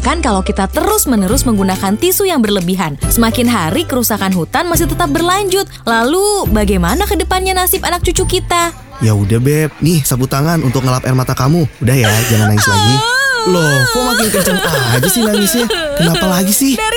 disayangkan kalau kita terus-menerus menggunakan tisu yang berlebihan. Semakin hari kerusakan hutan masih tetap berlanjut. Lalu bagaimana ke depannya nasib anak cucu kita? Ya udah Beb, nih sapu tangan untuk ngelap air mata kamu. Udah ya, jangan nangis lagi. Loh, kok makin kenceng aja sih nangisnya? Kenapa lagi sih?